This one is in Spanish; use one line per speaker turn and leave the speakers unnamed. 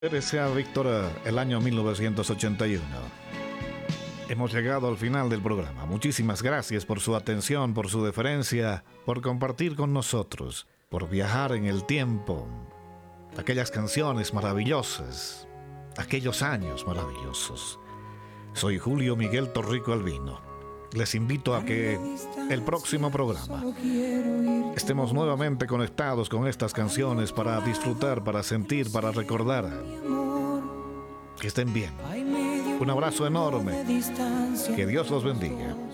Desea Víctor el año 1981. Hemos llegado al final del programa. Muchísimas gracias por su atención, por su deferencia, por compartir con nosotros, por viajar en el tiempo. Aquellas canciones maravillosas, aquellos años maravillosos. Soy Julio Miguel Torrico Albino. Les invito a que el próximo programa estemos nuevamente conectados con estas canciones para disfrutar, para sentir, para recordar. Que estén bien. Un abrazo enorme. Que Dios los bendiga.